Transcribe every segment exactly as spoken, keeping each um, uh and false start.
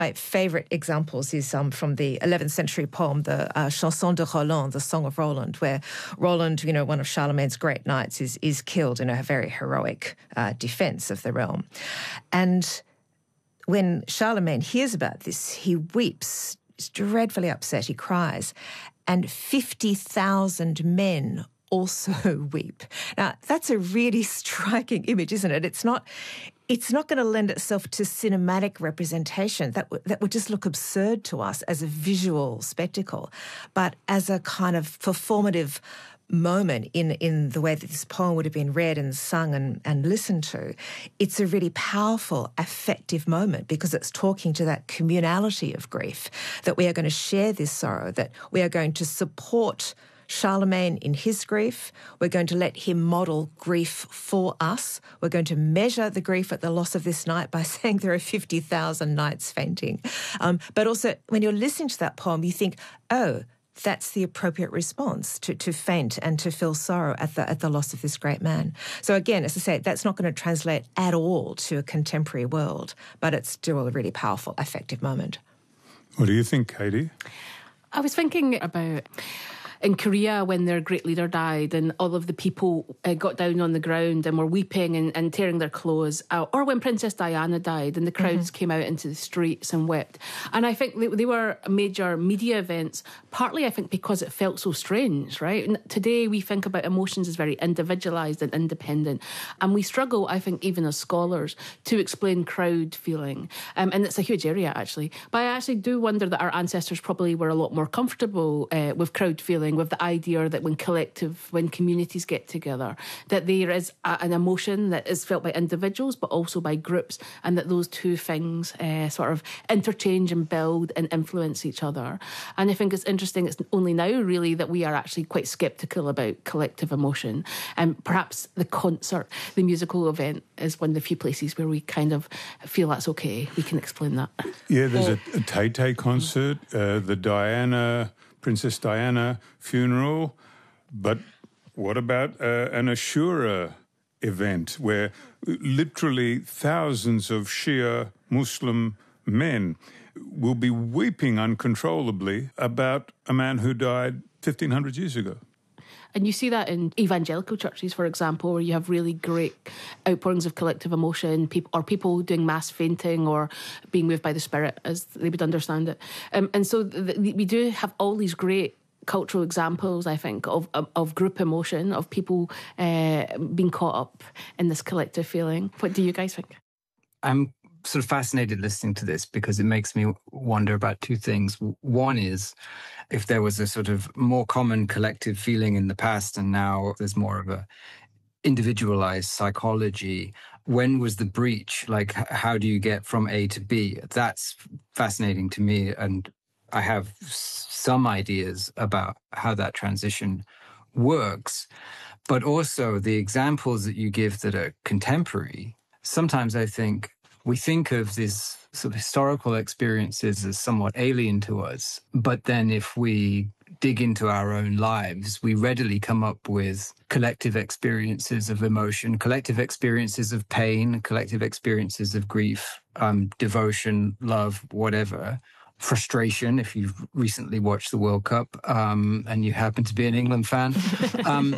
my favourite examples is um, from the eleventh century poem, the uh, Chanson de Roland, the Song of Roland, where Roland, you know, one of Charlemagne's great knights, is is killed in a very heroic uh, defence of the realm. And when Charlemagne hears about this, he weeps, is dreadfully upset, he cries, and fifty thousand men also weep. Now, that's a really striking image, isn't it? It's not it's not going to lend itself to cinematic representation. That, w- that would just look absurd to us as a visual spectacle. But as a kind of performative moment in, in the way that this poem would have been read and sung and, and listened to, it's a really powerful, affective moment because it's talking to that communality of grief, that we are going to share this sorrow, that we are going to support Charlemagne in his grief. We're going to let him model grief for us. We're going to measure the grief at the loss of this knight by saying there are fifty thousand knights fainting. Um, but also, when you're listening to that poem, you think, oh, that's the appropriate response to, to faint and to feel sorrow at the at the loss of this great man. So again, as I say, that's not going to translate at all to a contemporary world, but it's still a really powerful, affective moment. What do you think, Katie? I was thinking about in Korea when their great leader died and all of the people uh, got down on the ground and were weeping and, and tearing their clothes out, or when Princess Diana died and the crowds mm-hmm. came out into the streets and wept. And I think they, they were major media events, partly I think because it felt so strange, right? And today we think about emotions as very individualised and independent, and we struggle, I think, even as scholars, to explain crowd feeling. Um, and it's a huge area, actually. But I actually do wonder that our ancestors probably were a lot more comfortable uh, with crowd feeling, with the idea that when collective, when communities get together, that there is a, an emotion that is felt by individuals but also by groups, and that those two things uh, sort of interchange and build and influence each other. And I think it's interesting, it's only now really that we are actually quite sceptical about collective emotion. And perhaps the concert, the musical event, is one of the few places where we kind of feel that's okay, we can explain that. Yeah, there's a, a Tay-Tay concert, uh, the Diana... Princess Diana funeral, but what about uh, an Ashura event where literally thousands of Shia Muslim men will be weeping uncontrollably about a man who died fifteen hundred years ago? And you see that in evangelical churches, for example, where you have really great outpourings of collective emotion, people, or people doing mass fainting or being moved by the Spirit, as they would understand it. Um, and so th- th- we do have all these great cultural examples, I think, of of, of group emotion, of people uh, being caught up in this collective feeling. What do you guys think? I'm sort of fascinated listening to this because it makes me wonder about two things. One is if there was a sort of more common collective feeling in the past and now there's more of a individualized psychology, when was the breach? Like, how do you get from A to B? That's fascinating to me, and I have some ideas about how that transition works. But also the examples that you give that are contemporary, sometimes I think we think of these sort of historical experiences as somewhat alien to us. But then if we dig into our own lives, we readily come up with collective experiences of emotion, collective experiences of pain, collective experiences of grief, um, devotion, love, whatever. Frustration, if you've recently watched the World Cup um, and you happen to be an England fan. Um,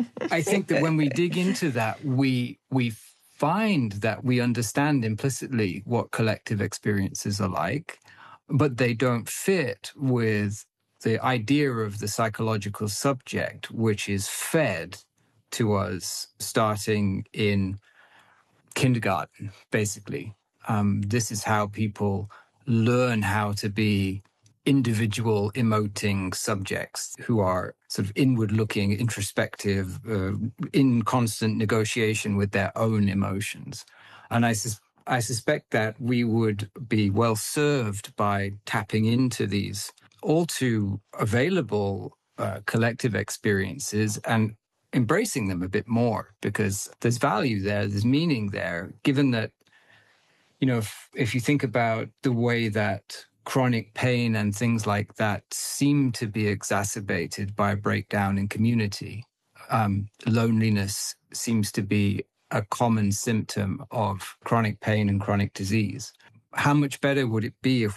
I think that when we dig into that, we we find that we understand implicitly what collective experiences are like, but they don't fit with the idea of the psychological subject, which is fed to us starting in kindergarten, basically. Um, this is how people learn how to be individual emoting subjects who are sort of inward-looking, introspective, uh, in constant negotiation with their own emotions. And I, sus- I suspect that we would be well served by tapping into these all too available uh, collective experiences and embracing them a bit more, because there's value there, there's meaning there, given that, you know, if, if you think about the way that chronic pain and things like that seem to be exacerbated by a breakdown in community. Um, loneliness seems to be a common symptom of chronic pain and chronic disease. how much better would it be if